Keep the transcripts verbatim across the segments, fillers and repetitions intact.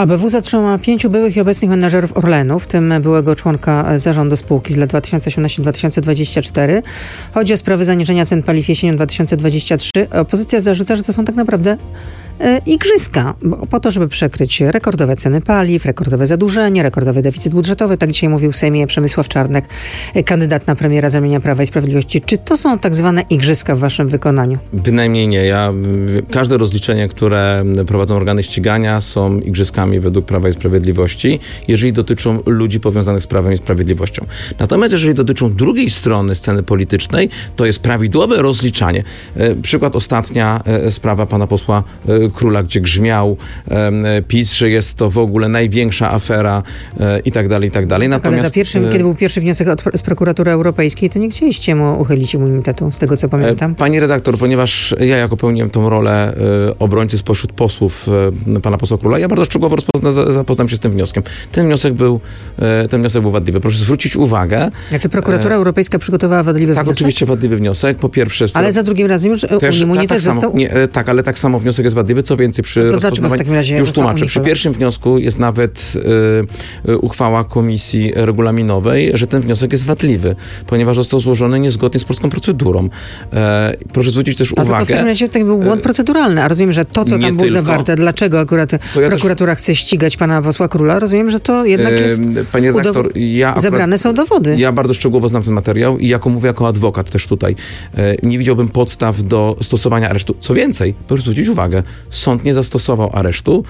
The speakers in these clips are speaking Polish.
A B W zatrzymała pięciu byłych i obecnych menedżerów Orlenu, w tym byłego członka zarządu spółki z lat dwa tysiące osiemnasty do dwa tysiące dwudziestego czwartego. Chodzi o sprawę zaniżenia cen paliw jesienią dwa tysiące dwudziestego trzeciego. Opozycja zarzuca, że to są tak naprawdę e, igrzyska, bo, po to, żeby przekryć rekordowe ceny paliw, rekordowe zadłużenie, rekordowy deficyt budżetowy. Tak dzisiaj mówił w Sejmie Przemysław Czarnek, kandydat na premiera z ramienia Prawa i Sprawiedliwości. Czy to są tak zwane igrzyska w waszym wykonaniu? Bynajmniej nie. Ja, każde rozliczenie, które prowadzą organy ścigania, są igrzyskami według Prawa i Sprawiedliwości, jeżeli dotyczą ludzi powiązanych z Prawem i Sprawiedliwością. Natomiast jeżeli dotyczą drugiej strony sceny politycznej, to jest prawidłowe rozliczanie. E, przykład ostatnia e, sprawa pana posła e, Króla, gdzie grzmiał e, PiS, że jest to w ogóle największa afera e, i tak dalej, i tak dalej. Natomiast, ale za pierwszym, e, kiedy był pierwszy wniosek od, z prokuratury europejskiej, to nie chcieliście mu uchylić immunitetu, z tego co pamiętam. E, pani redaktor, ponieważ ja jako pełniłem tą rolę e, obrońcy spośród posłów e, pana posła Króla, ja bardzo szczegółowo rozpozna, zapoznam się z tym wnioskiem. Ten wniosek był, e, ten wniosek był wadliwy. Proszę zwrócić uwagę. Znaczy prokuratura e, europejska przygotowała wadliwy tak, wniosek? Tak, oczywiście wadliwy wniosek. Po pierwsze... Ale za drugim razem już też, immunitet tak, tak został... Samo, nie, tak, ale tak samo wniosek jest wadliwy. Co więcej, przy no rozpoznawaniu... w takim razie już tłumaczę. Przy pierwszym wniosku jest nawet y, y, uchwała komisji regulaminowej, że ten wniosek jest wadliwy, ponieważ został złożony niezgodnie z polską procedurą. E, proszę zwrócić też a uwagę... A w takim razie to był błąd proceduralny, a rozumiem, że to, co tam było tylko. zawarte, dlaczego akurat ja prokuratura też... chce ścigać pana posła Króla, rozumiem, że to jednak jest... E, Panie redaktor, ja akurat, zebrane są dowody. Ja bardzo szczegółowo znam ten materiał i jako mówię jako adwokat też tutaj, e, nie widziałbym podstaw do stosowania aresztu. Co więcej, proszę zwrócić uwagę, sąd nie zastosował aresztu.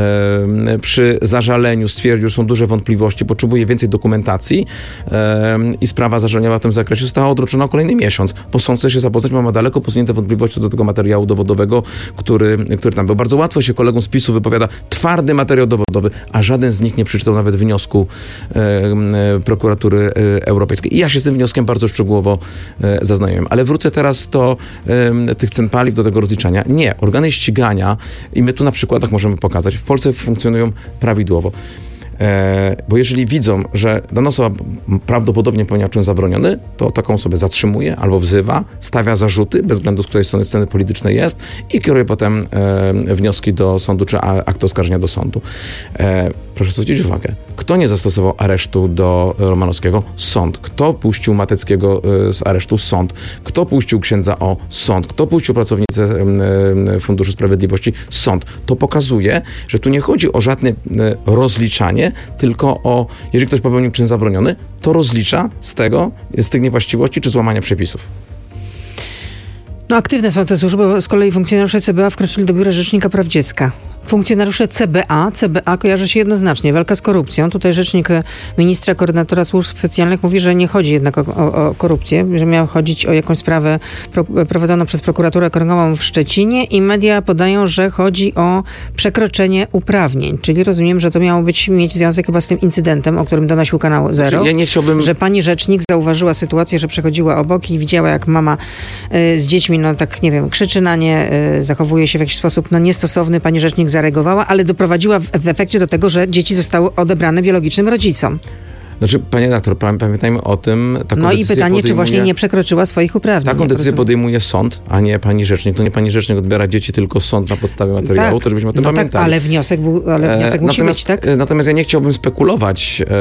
E, przy zażaleniu stwierdził, że są duże wątpliwości, potrzebuje więcej dokumentacji e, i sprawa zażaleniowa w tym zakresie została odroczona o kolejny miesiąc, bo sąd chce się zapoznać, ma daleko posunięte wątpliwości do tego materiału dowodowego, który, który tam był. Bardzo łatwo się kolegom z PiSu wypowiada twardy materiał dowodowy, a żaden z nich nie przeczytał nawet wniosku e, e, prokuratury e, europejskiej. I ja się z tym wnioskiem bardzo szczegółowo e, zaznajomiłem. Ale wrócę teraz do e, tych cen paliw, do tego rozliczania. Nie, organy ścigania, i my tu na przykładach możemy pokazać, w Polsce funkcjonują prawidłowo. E, bo jeżeli widzą, że dana osoba prawdopodobnie popełniła czyn zabroniony, to taką osobę zatrzymuje albo wzywa, stawia zarzuty, bez względu z której strony sceny politycznej jest, i kieruje potem e, wnioski do sądu, czy akty oskarżenia do sądu. E, proszę zwrócić uwagę, kto nie zastosował aresztu do Romanowskiego? Sąd. Kto puścił Mateckiego e, z aresztu? Sąd. Kto puścił księdza O? Sąd. Kto puścił pracownicę e, Funduszu Sprawiedliwości? Sąd. To pokazuje, że tu nie chodzi o żadne e, rozliczanie, tylko o, jeżeli ktoś popełnił czyn zabroniony, to rozlicza z tego, z tych niewłaściwości czy złamania przepisów. No aktywne są te służby, bo z kolei funkcjonariusze C B A wkroczyli do Biura Rzecznika Praw Dziecka. Funkcjonariusze C B A, C B A kojarzy się jednoznacznie, walka z korupcją. Tutaj rzecznik ministra, koordynatora służb specjalnych mówi, że nie chodzi jednak o, o, o korupcję, że miało chodzić o jakąś sprawę pro, prowadzoną przez prokuraturę okręgową w Szczecinie i media podają, że chodzi o przekroczenie uprawnień. Czyli rozumiem, że to miało być, mieć związek chyba z tym incydentem, o którym donosił kanał Zero. Ja nie chciałbym... Że pani rzecznik zauważyła sytuację, że przechodziła obok i widziała, jak mama y, z dziećmi, no tak nie wiem, krzyczy na nie, y, zachowuje się w jakiś sposób no niestosowny. Pani rzecznik zareagowała, ale doprowadziła w, w efekcie do tego, że dzieci zostały odebrane biologicznym rodzicom. Znaczy, panie redaktor, pamiętajmy o tym... Taką no i pytanie, podejmuje, czy właśnie nie przekroczyła swoich uprawnień. Taką decyzję rozumiem. podejmuje sąd, a nie pani rzecznik. To nie pani rzecznik odbiera dzieci, tylko sąd na podstawie materiału, tak. To żebyśmy o tym no pamiętali. Tak, ale wniosek, był, ale wniosek e, musi natomiast, być, tak? Natomiast ja nie chciałbym spekulować, e,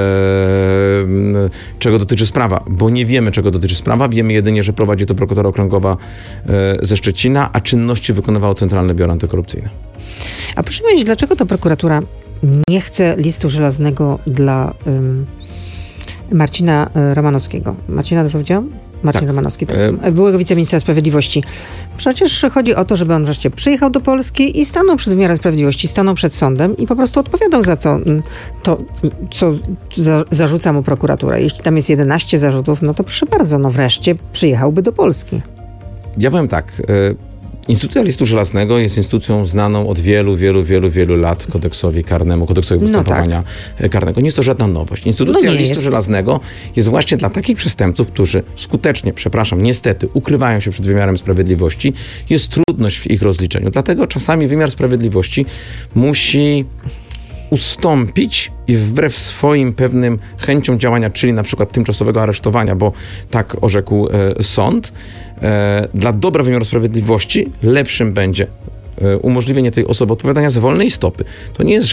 czego dotyczy sprawa, bo nie wiemy, czego dotyczy sprawa. Wiemy jedynie, że prowadzi to prokuratura okręgowa e, ze Szczecina, a czynności wykonywało Centralne Biuro Antykorupcyjne. A proszę powiedzieć, dlaczego to prokuratura nie chce listu żelaznego dla... Um, Marcina Romanowskiego. Marcina, dobrze powiedziałam? Marcin tak. Romanowski, tak. E... byłego wiceministra sprawiedliwości. Przecież chodzi o to, żeby on wreszcie przyjechał do Polski i stanął przed wymiarem sprawiedliwości, stanął przed sądem i po prostu odpowiadał za to, to co za, zarzuca mu prokuratura. Jeśli tam jest jedenaście zarzutów, no to proszę bardzo, no wreszcie przyjechałby do Polski. Ja powiem tak... Y- Instytucja Listu Żelaznego jest instytucją znaną od wielu, wielu, wielu, wielu lat kodeksowi karnemu, kodeksowi postępowania no tak. karnego. Nie jest to żadna nowość. Instytucja no Listu jest. Żelaznego jest właśnie dla takich przestępców, którzy skutecznie, przepraszam, niestety ukrywają się przed wymiarem sprawiedliwości. Jest trudność w ich rozliczeniu. Dlatego czasami wymiar sprawiedliwości musi ustąpić i wbrew swoim pewnym chęciom działania, czyli na przykład tymczasowego aresztowania, bo tak orzekł e, sąd, e, dla dobra wymiaru sprawiedliwości lepszym będzie e, umożliwienie tej osoby odpowiadania z wolnej stopy. To nie jest